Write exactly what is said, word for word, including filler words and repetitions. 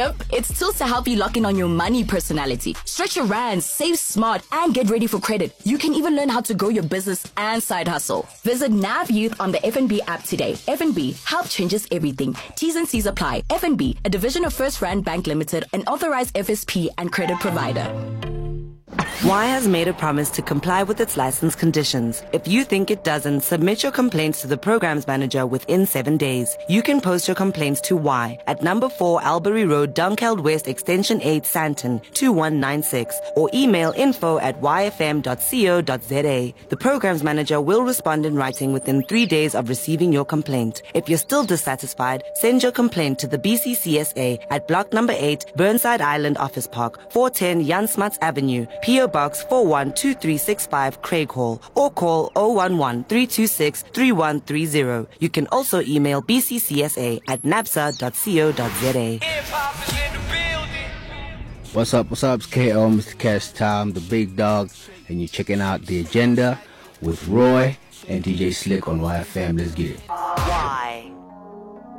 Yep, it's tools to help you lock in on your money personality. Stretch your rands, save smart, and get ready for credit. You can even learn how to grow your business and side hustle. Visit Nav Youth on the F N B app today. F N B, help changes everything. T's and C's apply. F N B, a division of First Rand Bank Limited, an authorized F S P and credit provider. Y has made a promise to comply with its license conditions. If you think it doesn't, submit your complaints to the programs manager within seven days. You can post your complaints to Y at number four Albury Road, Dunkeld West, extension eight, Sandton, two one nine six, or email info at y f m dot co dot z a. The programs manager will respond in writing within three days of receiving your complaint. If you're still dissatisfied, send your complaint to the B C C S A at block number eight, Burnside Island Office Park, four ten Jan Smuts Avenue, P O Box four one two three six five, Craig Hall, or call zero one one, three two six, three one three zero. You can also email b c c s a at napsa dot co dot z a. What's up, what's up? It's K O, Mister Cash Time, the big dog, and you're checking out The Agenda with Roy and D J Slick on Y F M. Let's get it. Why?